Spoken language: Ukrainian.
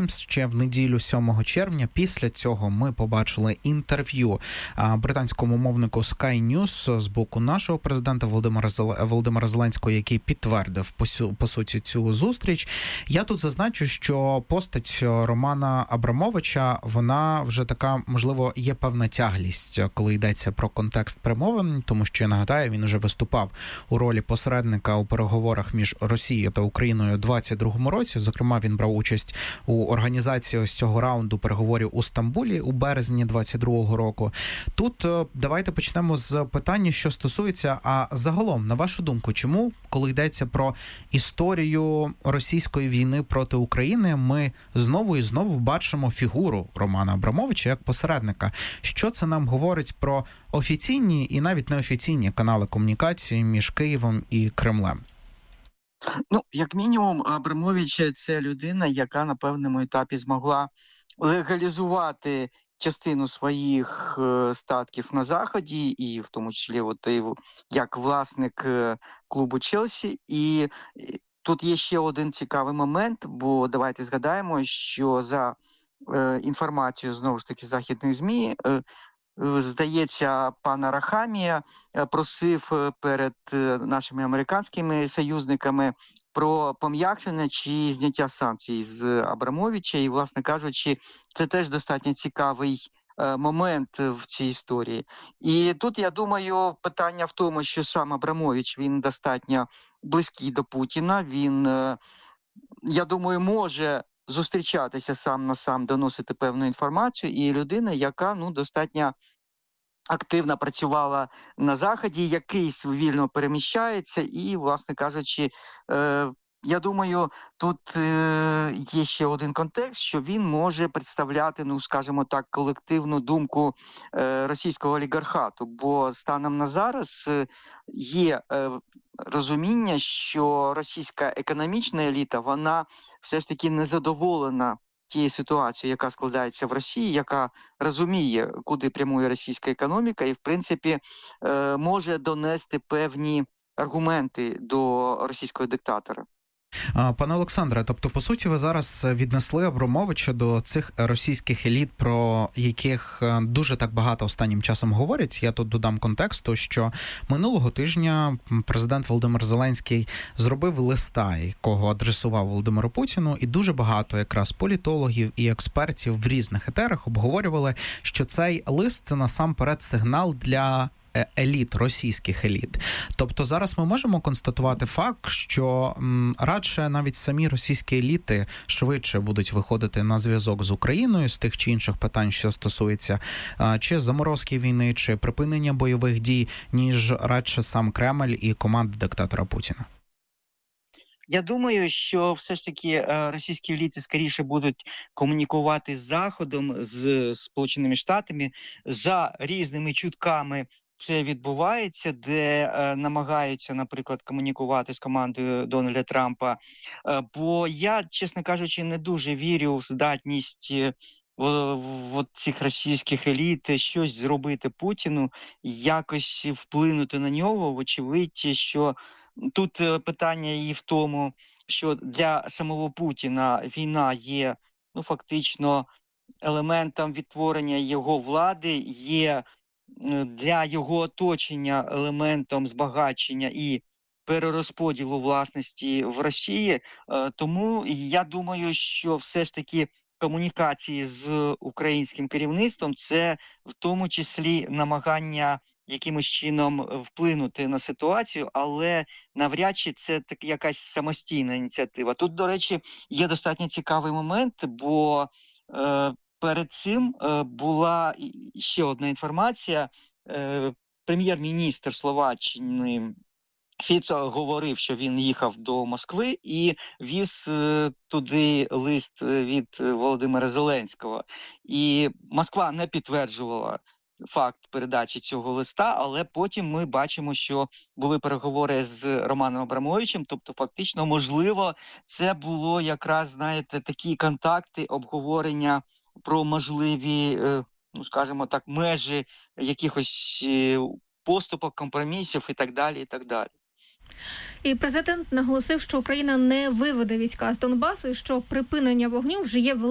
Таймс ще в неділю 7 червня. Після цього ми побачили інтерв'ю британському мовнику Sky News з боку нашого президента Володимира Зеленського, який підтвердив по суті цю зустріч. Я тут зазначу, що постать Романа Абрамовича, вона вже така, можливо, є певна тяглість, коли йдеться про контекст перемовин, тому що, я нагадаю, він уже виступав у ролі посередника у переговорах між Росією та Україною у 2022 році. Зокрема, він брав участь у організації ось цього раунду переговорів у Стамбулі у березні 2022 року. Тут давайте почнемо з питання, що стосується, а загалом, на вашу думку, чому, коли йдеться про історію російської війни проти України, ми знову і знову бачимо фігуру Романа Абрамовича як посередника? Що це нам говорить про офіційні і навіть неофіційні канали комунікації між Києвом і Кремлем? Ну, як мінімум, Абрамович – це людина, яка на певному етапі змогла легалізувати частину своїх статків на Заході, і в тому числі як власник клубу Челсі. І тут є ще один цікавий момент, бо давайте згадаємо, що за інформацією, знову ж таки, західних ЗМІ, здається, пана Рахамія просив перед нашими американськими союзниками про пом'якшення чи зняття санкцій з Абрамовича. І, власне кажучи, це теж достатньо цікавий момент в цій історії. І тут, я думаю, питання в тому, що сам Абрамович, він достатньо близький до Путіна. Він, я думаю, може зустрічатися сам на сам, доносити певну інформацію, і людина, яка достатньо активно працювала на Заході, якийсь вільно переміщається, і, власне кажучи, я думаю, тут є ще один контекст, що він може представляти, скажімо так, колективну думку російського олігархату, бо станом на зараз є розуміння, що російська економічна еліта, вона все ж таки незадоволена тією ситуацією, яка складається в Росії, яка розуміє, куди прямує російська економіка, і, в принципі, може донести певні аргументи до російського диктатора. Пане Олександре, тобто, по суті, ви зараз віднесли Абрамовича до цих російських еліт, про яких дуже так багато останнім часом говорять. Я тут додам контексту, що минулого тижня президент Володимир Зеленський зробив листа, якого адресував Володимиру Путіну, і дуже багато якраз політологів і експертів в різних етерах обговорювали, що цей лист – це насамперед сигнал для еліт, російських еліт. Тобто зараз ми можемо констатувати факт, що радше навіть самі російські еліти швидше будуть виходити на зв'язок з Україною з тих чи інших питань, що стосується чи заморозки війни, чи припинення бойових дій, ніж радше сам Кремль і команда диктатора Путіна. Я думаю, що все ж таки російські еліти скоріше будуть комунікувати з Заходом, з Сполученими Штатами за різними чутками. Це відбувається, де намагаються, наприклад, комунікувати з командою Дональда Трампа. Бо я, чесно кажучи, не дуже вірю в здатність цих російських еліт щось зробити Путіну, якось вплинути на нього. Вочевидь, що тут питання і в тому, що для самого Путіна війна є, фактично, елементом відтворення його влади, є для його оточення елементом збагачення і перерозподілу власності в Росії. Тому я думаю, що все ж таки комунікації з українським керівництвом – це в тому числі намагання якимось чином вплинути на ситуацію, але навряд чи це так якась самостійна ініціатива. Тут, до речі, є достатньо цікавий момент, бо перед цим була ще одна інформація. Прем'єр-міністр Словаччини Фіцо говорив, що він їхав до Москви і віз туди лист від Володимира Зеленського. І Москва не підтверджувала факт передачі цього листа, але потім ми бачимо, що були переговори з Романом Абрамовичем, тобто фактично, можливо, це було якраз, знаєте, такі контакти, обговорення про можливі, скажімо так, межі якихось поступок, компромісів і так далі, і так далі. І президент наголосив, що Україна не виведе війська з Донбасу, і що припинення вогню вже є